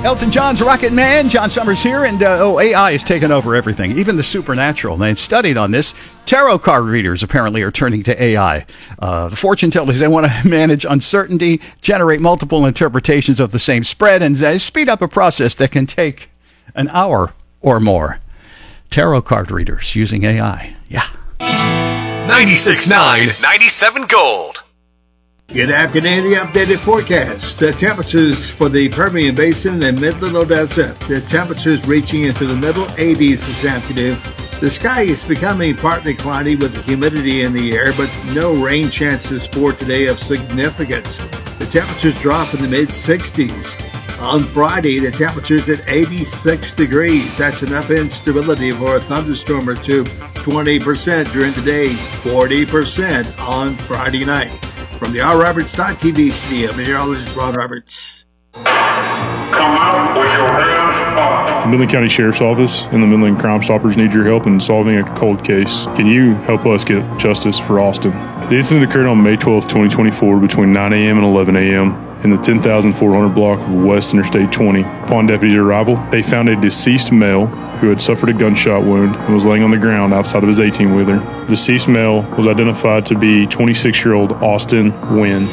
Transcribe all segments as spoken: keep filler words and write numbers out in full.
Elton John's Rocket Man. John Summers here, and uh, oh, A I is taking over everything, even the supernatural. They studied on this. Tarot card readers apparently are turning to A I. Uh, the fortune tellers, they want to manage uncertainty, generate multiple interpretations of the same spread, and uh, speed up a process that can take an hour or more. Tarot card readers using A I. Yeah. ninety-six point nine, ninety-seven Gold. Good afternoon. The updated forecast. The temperatures for the Permian Basin and Midland Odessa. The temperatures reaching into the middle eighties this afternoon. The sky is becoming partly cloudy with the humidity in the air, but no rain chances for today of significance. The temperatures drop in the mid sixties. On Friday, the temperature's at eighty-six degrees. That's enough instability for a thunderstorm or two. twenty percent during the day, forty percent on Friday night. From the R Roberts T V studio, meteorologist Ron Roberts. Come out with your hands up. The Midland County Sheriff's Office and the Midland Crime Stoppers need your help in solving a cold case. Can you help us get justice for Austin? The incident occurred on May twelfth, twenty twenty-four between nine a.m. and eleven a.m. in the ten thousand four hundred block of West Interstate twenty. Upon deputies' arrival, they found a deceased male who had suffered a gunshot wound and was laying on the ground outside of his eighteen-wheeler. The deceased male was identified to be twenty-six-year-old Austin Wynn.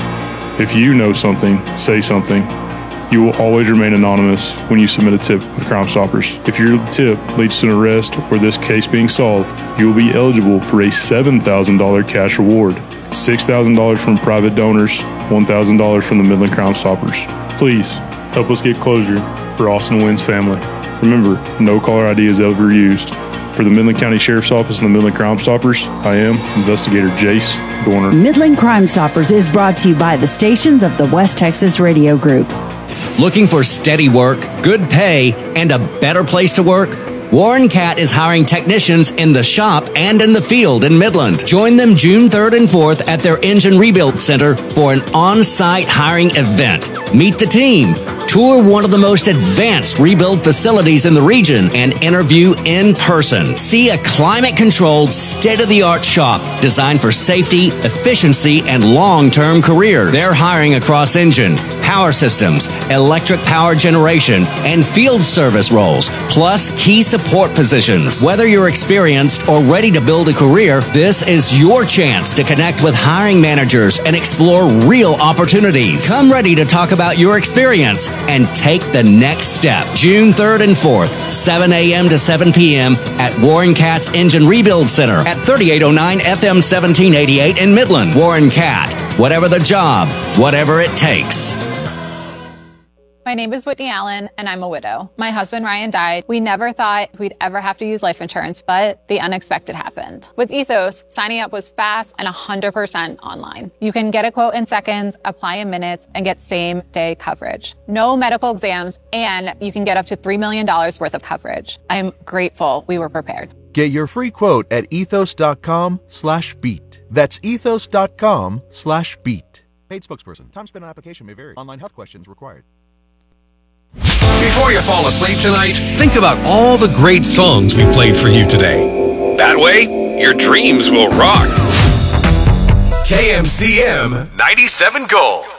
If you know something, say something. You will always remain anonymous when you submit a tip with Crime Stoppers. If your tip leads to an arrest or this case being solved, you will be eligible for a seven thousand dollars cash reward, six thousand dollars from private donors, one thousand dollars from the Midland Crime Stoppers. Please, help us get closure for Austin Wynn's family. Remember, no caller I D is ever used. For the Midland County Sheriff's Office and the Midland Crime Stoppers, I am Investigator Jace Dorner. Midland Crime Stoppers is brought to you by the stations of the West Texas Radio Group. Looking for steady work, good pay, and a better place to work? Warren Cat is hiring technicians in the shop and in the field in Midland. Join them June third and fourth at their Engine Rebuild Center for an on-site hiring event. Meet the team, tour one of the most advanced rebuild facilities in the region, and interview in person. See a climate-controlled, state-of-the-art shop designed for safety, efficiency, and long-term careers. They're hiring across engine, power systems, electric power generation, and field service roles, plus key support positions. Whether you're experienced or ready to build a career, this is your chance to connect with hiring managers and explore real opportunities. Come ready to talk about your experience and take the next step. June third and fourth, seven a.m. to seven p.m. at Warren Cat's Engine Rebuild Center at thirty-eight oh nine F M seventeen eighty-eight in Midland. Warren Cat, whatever the job, whatever it takes. My name is Whitney Allen, and I'm a widow. My husband, Ryan, died. We never thought we'd ever have to use life insurance, but the unexpected happened. With Ethos, signing up was fast and one hundred percent online. You can get a quote in seconds, apply in minutes, and get same-day coverage. No medical exams, and you can get up to three million dollars worth of coverage. I'm grateful we were prepared. Get your free quote at ethos.com slash beat. That's ethos.com slash beat. Paid spokesperson. Time spent on application may vary. Online health questions required. Before you fall asleep tonight, think about all the great songs we played for you today. That way, your dreams will rock. K M C M ninety-seven Gold.